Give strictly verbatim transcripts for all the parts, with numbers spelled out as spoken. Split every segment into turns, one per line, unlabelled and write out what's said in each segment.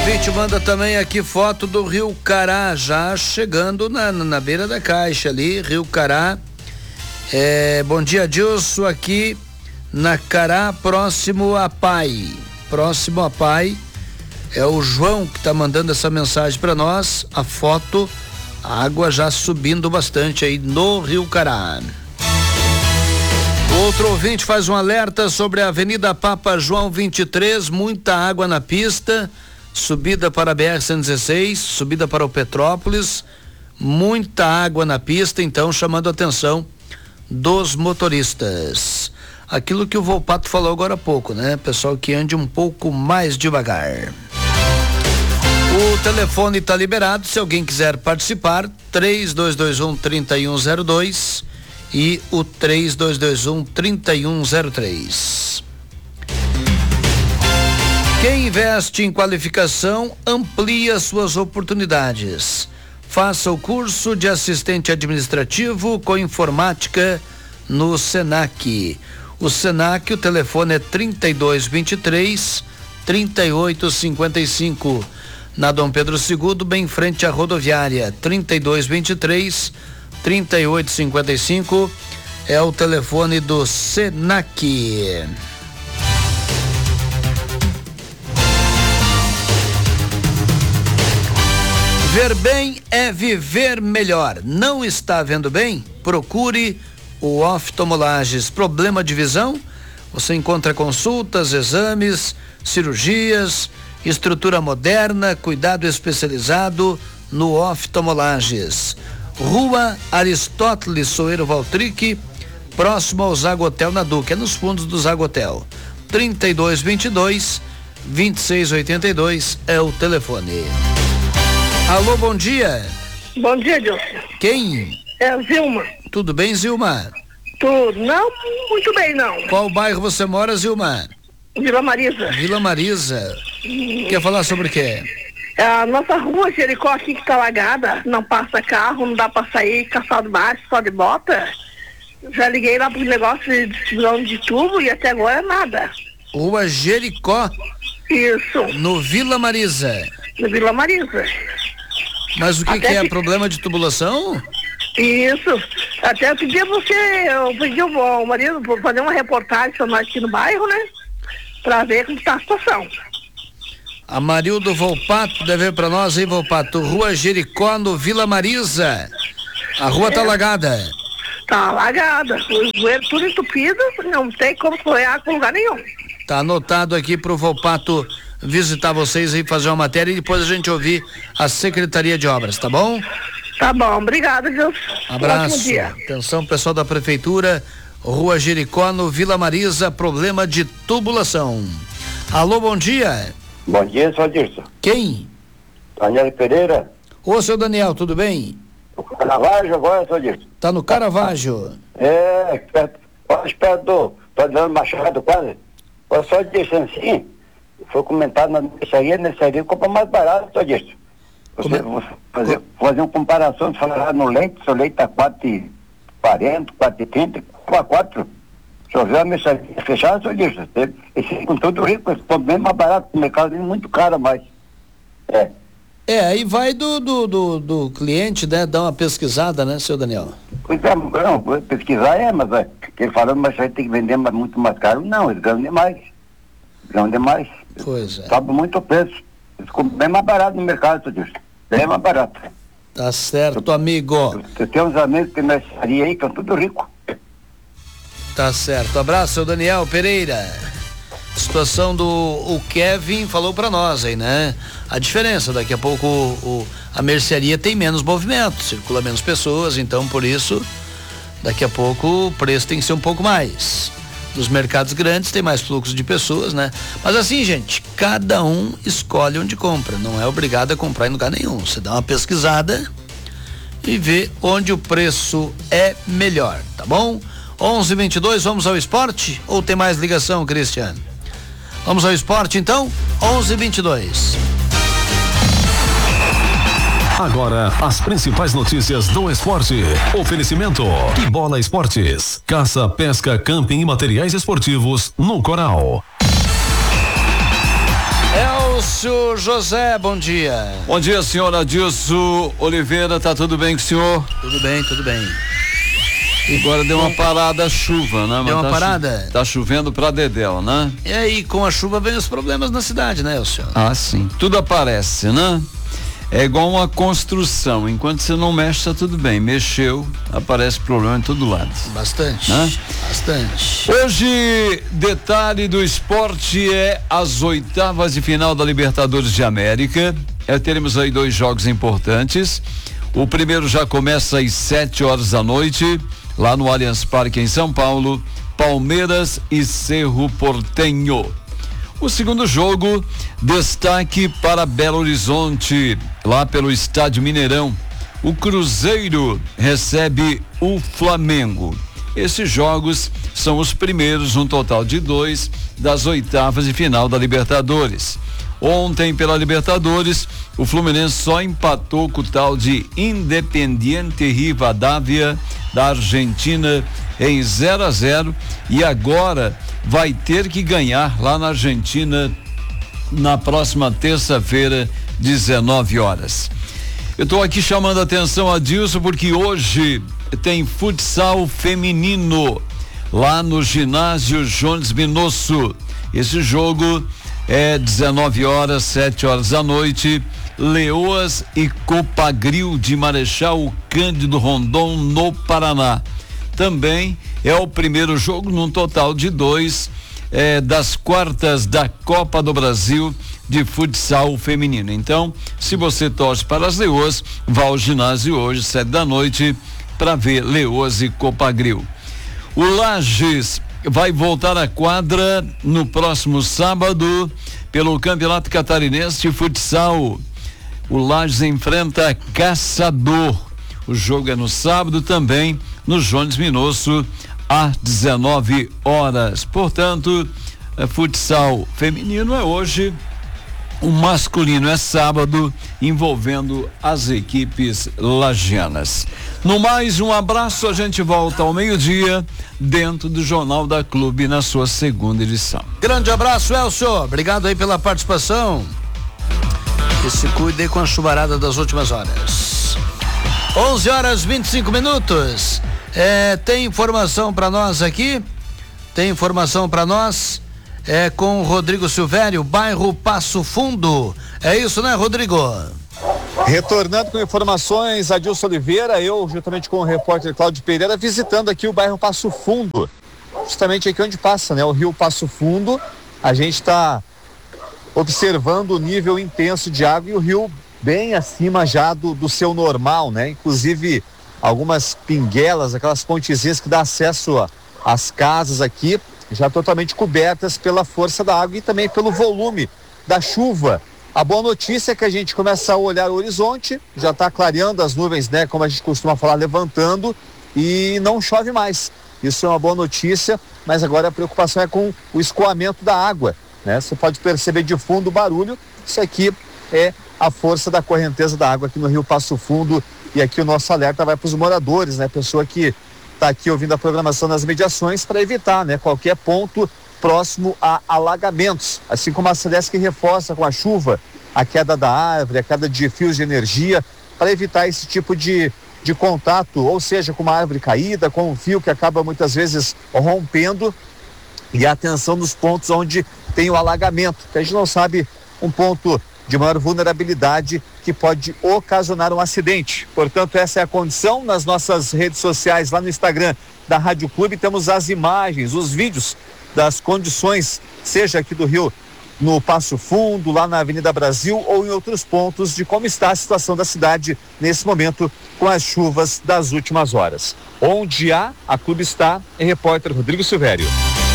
ouvinte manda também aqui foto do Rio Cará, já chegando na, na beira da caixa ali, Rio Cará. É, bom dia, Dilson, aqui na Cará, próximo a Pai. Próximo a Pai. É o João que tá mandando essa mensagem para nós. A foto, a água já subindo bastante aí no Rio Cará. Outro ouvinte faz um alerta sobre a Avenida Papa João vinte e três, muita água na pista, subida para a B R cento e dezesseis, subida para o Petrópolis, muita água na pista, então chamando a atenção dos motoristas. Aquilo que o Volpato falou agora há pouco, né? Pessoal que ande um pouco mais devagar. O telefone está liberado, se alguém quiser participar, três dois dois um, três um zero dois e o três dois dois um, três um zero três. Quem investe em qualificação amplia suas oportunidades. Faça o curso de assistente administrativo com informática no Senac. O Senac, o telefone é trinta e dois, vinte e três, trinta e oito, cinquenta e cinco. Na Dom Pedro segundo, bem em frente à rodoviária. trinta e dois, vinte e três, trinta e oito, cinquenta e cinco é o telefone do Senac. Ver bem é viver melhor. Não está vendo bem? Procure o Oftalmolages. Problema de visão? Você encontra consultas, exames, cirurgias, estrutura moderna, cuidado especializado no Oftalmolages. Rua Aristóteles Soeiro Valtric, próximo ao Zagotel na Duque, é nos fundos do Zagotel. trinta e dois, vinte e dois, vinte e seis, oitenta e dois é o telefone. Alô, bom dia.
Bom dia, Dilson.
Quem?
É a Zilma.
Tudo bem, Zilma?
Tudo. Não, muito bem, não.
Qual bairro você mora, Zilma?
Vila Marisa.
Vila Marisa. Hum. Quer falar sobre o quê?
A nossa rua Jericó aqui que tá alagada, não passa carro, não dá pra sair, calçado baixo, só de bota. Já liguei lá pro negócio de distribuição de tubo e até agora nada.
Rua Jericó?
Isso.
No Vila Marisa?
No Vila Marisa.
Mas o que, que é? Que... Problema de tubulação?
Isso. Até eu pedi a você, eu pedi ao marido para fazer uma reportagem sobre nós aqui no bairro, né? Pra ver como tá a situação.
A Marildo Volpato deve ver pra nós, hein, Volpato? Rua Jericó, no Vila Marisa. A rua é. Tá alagada.
Tá alagada. Os bueiros tudo entupido, não tem como correr com lugar nenhum.
Tá anotado aqui pro Volpato visitar vocês e fazer uma matéria e depois a gente ouvir a Secretaria de Obras, tá bom?
Tá bom, obrigado, Deus.
Abraço. Dia. Atenção, pessoal da Prefeitura, Rua Jericó, no Vila Marisa, problema de tubulação. Alô, bom dia.
Bom dia, senhor Dirson.
Quem?
Daniel Pereira.
Ô, seu Daniel, tudo bem?
O Caravaggio agora, senhor Dirson.
Tá no Caravaggio?
É, perto, quase perto do, tô dando Machado quase. O senhor disse assim, foi comentado na mercearia, na mercearia compra mais barato, senhor Dirson. Você, você fazer, fazer uma comparação, falar no leite, seu leite tá quatro e quarenta, quatro e trinta, quatro. O senhor viu a mercearia fechada, senhor Dirson. Esse com todo rico, esse problema mais barato, o mercado é muito caro, mas é.
É, aí vai do, do, do, do cliente, né, dar uma pesquisada, né, seu Daniel?
Pois é, não, pesquisar é, mas é, ele falando, mas aí tem que vender muito mais caro. Não, eles ganham demais. Ganham demais.
Pois é.
Sobe muito o preço. Eles compram bem mais barato no mercado, seu Dirson. Bem mais barato.
Tá certo, eu, amigo.
Eu tenho uns amigos que tem mercearia aí, que são tudo rico.
Tá certo. Abraço, seu Daniel Pereira. Situação do o Kevin falou pra nós aí, né? A diferença, daqui a pouco o, o, a mercearia tem menos movimento, circula menos pessoas, então por isso daqui a pouco o preço tem que ser um pouco mais. Nos mercados grandes tem mais fluxo de pessoas, né? Mas assim, gente, cada um escolhe onde compra, não é obrigado a comprar em lugar nenhum. Você dá uma pesquisada e vê onde o preço é melhor, tá bom? onze e vinte e dois, vamos ao esporte? Ou tem mais ligação, Cristiano? Vamos ao esporte então? onze e vinte e dois.
Agora, as principais notícias do esporte. Oferecimento: Que Bola Esportes. Caça, pesca, camping e materiais esportivos no Coral.
É Elcio José, bom dia.
Bom dia, senhor Adilson Oliveira, tá tudo bem com o senhor?
Tudo bem, tudo bem.
Agora deu uma parada a chuva, né?
Deu
Mas
uma
tá
parada?
Chu- tá chovendo pra dedéu, né?
E aí, com a chuva vem os problemas na cidade, né, Elcio?
Ah, sim. Tudo aparece, né? É igual uma construção. Enquanto você não mexe, tá tudo bem. Mexeu, aparece problema em todo lado.
Bastante,
Né?
bastante.
Hoje, detalhe do esporte é as oitavas de final da Libertadores de América. É, teremos aí dois jogos importantes. O primeiro já começa às sete horas da noite, lá no Allianz Parque em São Paulo, Palmeiras e Cerro Porteño. O segundo jogo, destaque para Belo Horizonte, lá pelo Estádio Mineirão. O Cruzeiro recebe o Flamengo. Esses jogos são os primeiros, um total de dois, das oitavas de final da Libertadores. Ontem, pela Libertadores, o Fluminense só empatou com o tal de Independiente Rivadavia da Argentina em zero a zero e agora vai ter que ganhar lá na Argentina na próxima terça-feira, dezenove horas. Eu estou aqui chamando a atenção a Dilson porque hoje tem futsal feminino lá no ginásio Jones Minosso. Esse jogo é dezenove horas, sete horas da noite. Leoas e Copagril de Marechal Cândido Rondon, no Paraná. Também é o primeiro jogo num total de dois eh, das quartas da Copa do Brasil de futsal feminino. Então, se você torce para as Leoas, vá ao ginásio hoje, sete da noite, para ver Leoas e Copagril. O Lages vai voltar à quadra no próximo sábado pelo Campeonato Catarinense de Futsal. O Lages enfrenta Caçador. O jogo é no sábado também, no Jones Minosso, às dezenove horas. Portanto, é, futsal feminino é hoje, o masculino é sábado, envolvendo as equipes lagianas. No mais, um abraço, a gente volta ao meio-dia, dentro do Jornal da Clube, na sua segunda edição.
Grande abraço, Elcio. Obrigado aí pela participação. Que se cuide aí com a chuvarada das últimas horas. onze horas e vinte e cinco minutos. É, tem informação para nós aqui? Tem informação para nós? É com o Rodrigo Silvério, bairro Passo Fundo. É isso, né, Rodrigo?
Retornando com informações, Adilson Oliveira, eu juntamente com o repórter Cláudio Pereira, visitando aqui o bairro Passo Fundo, justamente aqui onde passa, né, o rio Passo Fundo. A gente está observando o nível intenso de água e o rio bem acima já do, do seu normal, né? Inclusive algumas pinguelas, aquelas pontezinhas que dá acesso às casas aqui, já totalmente cobertas pela força da água e também pelo volume da chuva. A boa notícia é que a gente começa a olhar o horizonte, já está clareando as nuvens, né? Como a gente costuma falar, levantando, e não chove mais. Isso é uma boa notícia, mas agora a preocupação é com o escoamento da água, né? Você pode perceber de fundo o barulho. Isso aqui é a força da correnteza da água aqui no rio Passo Fundo, e aqui o nosso alerta vai para os moradores, né? Pessoa que está aqui ouvindo a programação nas mediações para evitar, né? Qualquer ponto próximo a alagamentos, assim como a Celesc reforça com a chuva a queda da árvore, a queda de fios de energia, para evitar esse tipo de, de contato, ou seja, com uma árvore caída, com um fio que acaba muitas vezes rompendo, e a atenção nos pontos onde tem o alagamento, que a gente não sabe um ponto de maior vulnerabilidade que pode ocasionar um acidente. Portanto, essa é a condição. Nas nossas redes sociais, lá no Instagram da Rádio Clube, temos as imagens, os vídeos das condições, seja aqui do Rio, no Passo Fundo, lá na Avenida Brasil ou em outros pontos, de como está a situação da cidade nesse momento com as chuvas das últimas horas. Onde há, a Clube está, é repórter Rodrigo Silvério.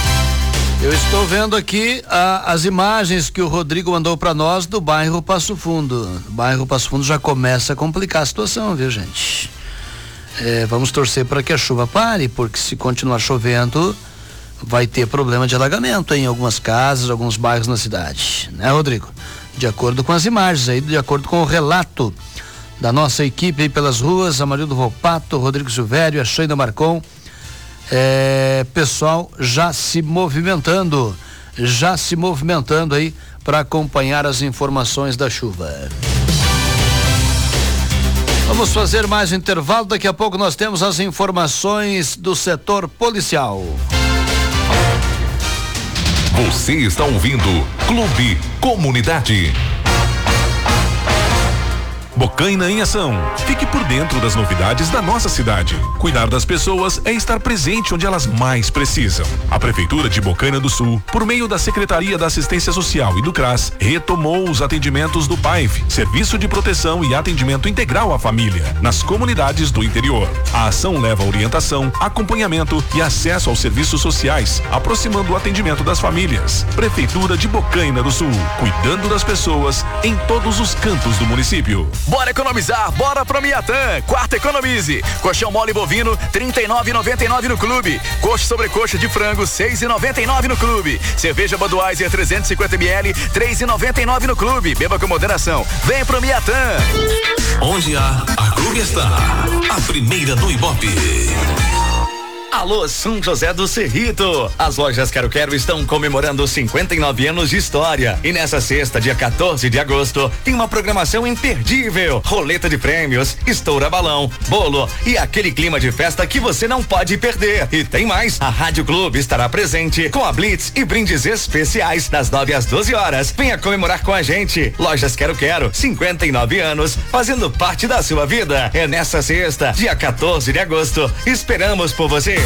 Eu estou vendo aqui ah, as imagens que o Rodrigo mandou para nós do bairro Passo Fundo. O bairro Passo Fundo já começa a complicar a situação, viu, gente? É, vamos torcer para que a chuva pare, porque se continuar chovendo, vai ter problema de alagamento em algumas casas, alguns bairros na cidade, né, Rodrigo? De acordo com as imagens aí, de acordo com o relato da nossa equipe aí pelas ruas, Amarildo Volpato, Rodrigo Silvério, a Sheila Marcon. É, pessoal já se movimentando, já se movimentando aí para acompanhar as informações da chuva. Vamos fazer mais um intervalo, daqui a pouco nós temos as informações do setor policial.
Você está ouvindo Clube Comunidade. Bocaina em Ação. Fique por dentro das novidades da nossa cidade. Cuidar das pessoas é estar presente onde elas mais precisam. A Prefeitura de Bocaina do Sul, por meio da Secretaria da Assistência Social e do CRAS, retomou os atendimentos do P A I F, Serviço de Proteção e Atendimento Integral à Família, nas comunidades do interior. A ação leva orientação, acompanhamento e acesso aos serviços sociais, aproximando o atendimento das famílias. Prefeitura de Bocaina do Sul, cuidando das pessoas em todos os cantos do município.
Bora economizar, bora pro Miatã. Quarta economize. Colchão mole bovino, trinta e nove e noventa e nove no clube. Coxa sobre coxa de frango, seis e noventa e nove no clube. Cerveja Budweiser trezentos e cinquenta mililitros, três e noventa e nove no clube. Beba com moderação. Vem pro Miatã.
Onde há, a Clube está. A primeira do Ibope.
Alô, São José do Cerrito. As lojas Quero Quero estão comemorando cinquenta e nove anos de história. E nessa sexta, dia quatorze de agosto, tem uma programação imperdível. Roleta de prêmios, estoura balão, bolo e aquele clima de festa que você não pode perder. E tem mais, a Rádio Clube estará presente com a Blitz e brindes especiais das nove às doze horas. Venha comemorar com a gente. Lojas Quero Quero, cinquenta e nove anos, fazendo parte da sua vida. É nessa sexta, dia quatorze de agosto. Esperamos por você.